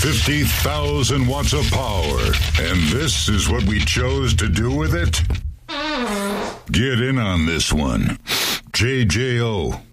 50,000 watts of power. And this is what we chose to do with it? Get in on this one. JJO.